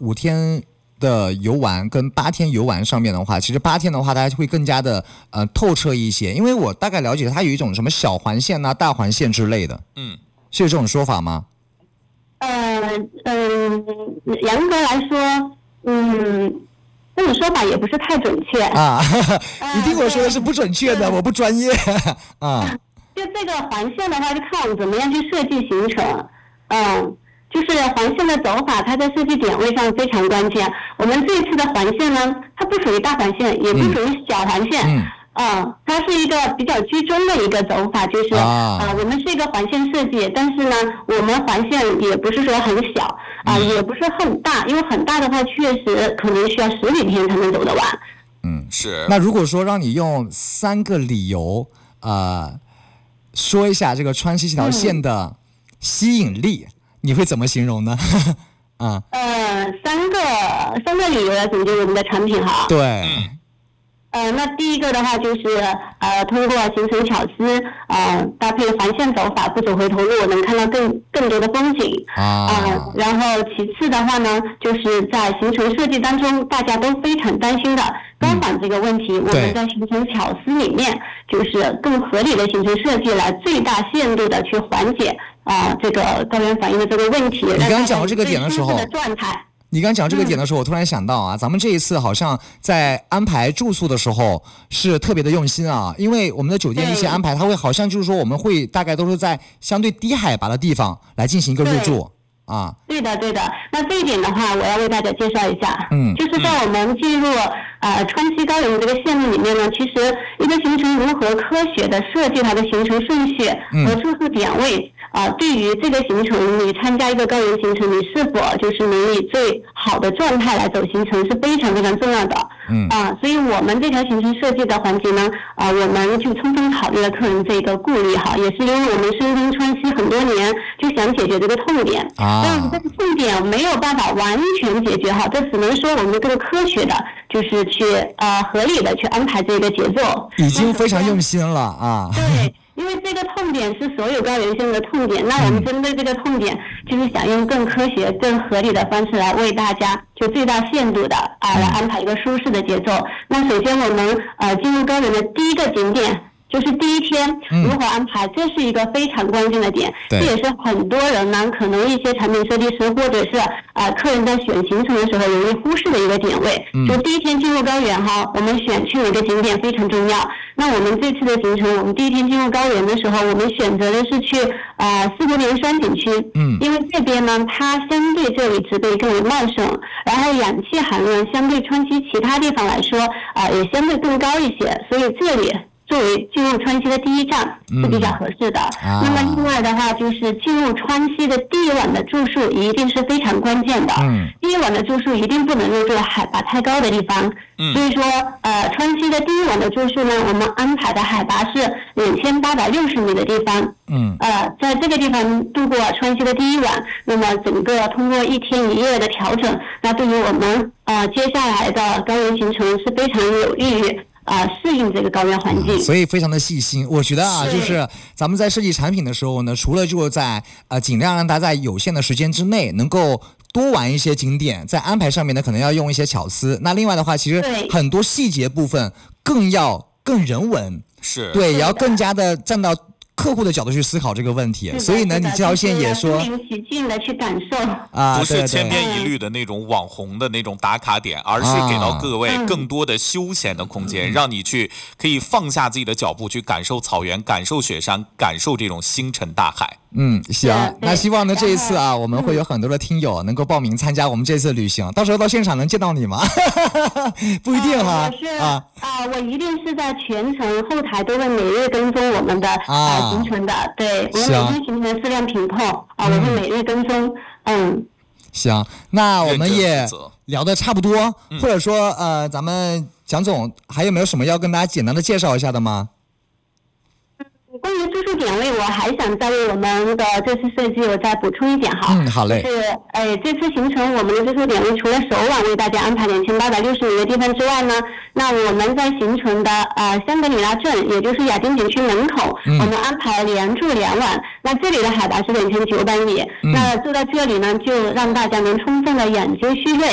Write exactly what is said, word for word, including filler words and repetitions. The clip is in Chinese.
五天的游玩跟八天游玩上面的话，其实八天的话，大家会更加的呃透彻一些，因为我大概了解它有一种什么小环线啊、大环线之类的，嗯，是有这种说法吗？ 呃嗯，严格来说，嗯。这种说法也不是太准确啊，你听我说的是不准确的，我不专业啊。 就这个环线的话，就看我们怎么样去设计行程。嗯，就是环线的走法，它在设计点位上非常关键。我们这一次的环线呢，它不属于大环线，也不属于小环线。嗯。嗯，它是一个比较居中的一个走法，就是啊、呃，我们是一个环线设计，但是呢，我们环线也不是说很小啊、呃，也不是很大，因为很大的话，确实可能需要十几天才能走得完。 嗯，是。那如果说让你用三个理由，呃，说一下这个川西这条线的吸引力，嗯、你会怎么形容呢？啊， 呃，三个三个理由来总结我们的产品哈。 对。 呃，那第一个的话就是呃，通过行程巧思，呃，搭配环线走法，不走回头路，能看到更更多的风景啊、呃。然后其次的话呢，就是在行程设计当中，大家都非常担心的高反这个问题，嗯、我们在行程巧思里面，就是更合理的行程设计，来最大限度的去缓解啊、呃、这个高原反应的这个问题。 你刚刚讲到这个点的时候， 的状态。 你刚讲这个点的时候，我突然想到啊，咱们这一次好像在安排住宿的时候是特别的用心啊，因为我们的酒店一些安排，它会好像就是说我们会大概都是在相对低海拔的地方来进行一个入住啊。 对的，对的。那这一点的话，我要为大家介绍一下，嗯，就是在我们进入呃川西高原这个线路里面呢，其实一个行程如何科学的设计它的行程顺序和住宿点位。嗯啊、呃，对于这个行程，你参加一个高原行程，你是否就是能以最好的状态来走行程是非常非常重要的。嗯啊、呃，所以我们这条行程设计的环节呢，啊、呃，我们就充分考虑了客人这个顾虑哈，也是因为我们深耕川西很多年，就想解决这个痛点。啊，但是这个痛点没有办法完全解决好，这只能说我们更科学的，就是去呃合理的去安排这个节奏。 已经非常用心了啊。 对。因为这个痛点是所有高原线的痛点，那我们针对这个痛点，就是想用更科学、更合理的方式来为大家就最大限度的啊来安排一个舒适的节奏。那首先我们呃进入高原的第一个景点。就是第一天如何安排，嗯、这是一个非常关键的点，这也是很多人呢，可能一些产品设计师或者是呃客人在选行程的时候容易忽视的一个点位。嗯、就第一天进入高原哈，我们选去哪个景点非常重要。那我们这次的行程，我们第一天进入高原的时候，我们选择的是去呃四湖连山景区，嗯，因为这边呢，它相对这里植被更为茂盛，然后氧气含量相对川西其他地方来说，啊、呃、也相对更高一些，所以这里。作为进入川西的第一站是比较合适的。嗯啊、那么另外的话，就是进入川西的第一晚的住宿一定是非常关键的。嗯，第一晚的住宿一定不能入住海拔太高的地方。嗯，所以说，呃，川西的第一晚的住宿呢，我们安排的海拔是两千八百六十米的地方。嗯，呃，在这个地方度过川西的第一晚，那么整个通过一天一夜的调整，那对于我们呃接下来的高原行程是非常有利于。啊、呃，适应这个高原环境、嗯， 所以非常的细心。我觉得啊，就是咱们在设计产品的时候呢，除了就在呃尽量让大家在有限的时间之内能够多玩一些景点，在安排上面呢，可能要用一些巧思。那另外的话，其实很多细节部分更要更人文， 是对，也要更加的站到客户的角度去思考这个问题，所以呢，你这条线也说身临其境的去感受啊， 不是千篇一律的那种网红的那种打卡点，而是给到各位更多的休闲的空间，嗯、让你去可以放下自己的脚步，去感受草原，感受雪山，感受这种星辰大海。 嗯，行，那希望呢这一次啊，我们会有很多的听友能够报名参加我们这次旅行，到时候到现场能见到你吗？不一定哈。 我是啊啊，我一定是在全程后台都会每日跟踪我们的啊行程的，对，我们每天行程质量品控啊，我会每日跟踪，嗯。 行，那我们也聊得差不多，嗯、或者说呃，咱们蒋总还有没有什么要跟大家简单的介绍一下的吗？ 关于住宿点位，我还想再为我们的这次设计我再补充一点哈。 嗯，好嘞。 就是，哎，这次行程我们的住宿点位除了首晚为大家安排两千八百六十米的地方之外呢，那我们在行程的呃香格里拉镇，也就是亚丁景区门口，嗯、我们安排连住两晚。那这里的海拔是两千九百米，嗯、那住在这里呢，就让大家能充分的养精蓄锐。